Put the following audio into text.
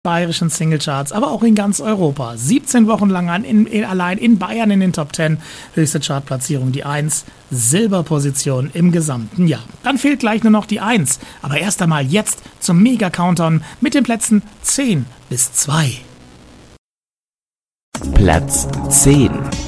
bayerischen Singlecharts, aber auch in ganz Europa. 17 Wochen lang allein in Bayern in den Top 10. Höchste Chartplatzierung die 1, Silberposition im gesamten Jahr. Dann fehlt gleich nur noch die 1. Aber erst einmal jetzt zum Mega-Countdown mit den Plätzen 10 bis 2. Platz 10.